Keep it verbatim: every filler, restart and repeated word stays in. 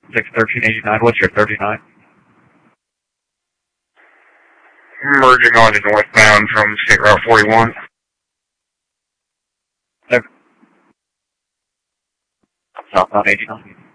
six thirteen eighty-nine, what's your thirty-nine? Merging on to northbound from State Route forty-one. Okay. Southbound eighty-nine.